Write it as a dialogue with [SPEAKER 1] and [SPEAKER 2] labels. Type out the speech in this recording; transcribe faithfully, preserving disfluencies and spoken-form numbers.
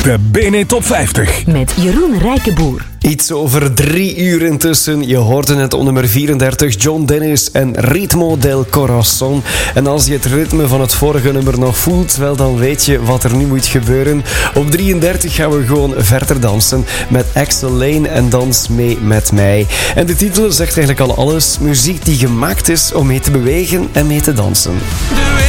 [SPEAKER 1] De B N E Top vijftig.
[SPEAKER 2] Met Jeroen Rijkenboer.
[SPEAKER 3] Iets over drie uur intussen. Je hoorde het op nummer vierendertig, John Dennis en Ritmo del Corazon. En als je het ritme van het vorige nummer nog voelt, wel dan weet je wat er nu moet gebeuren. Op drieëndertig gaan we gewoon verder dansen met Axel Lane en Dans mee met mij. En de titel zegt eigenlijk al alles. Muziek die gemaakt is om mee te bewegen en mee te dansen.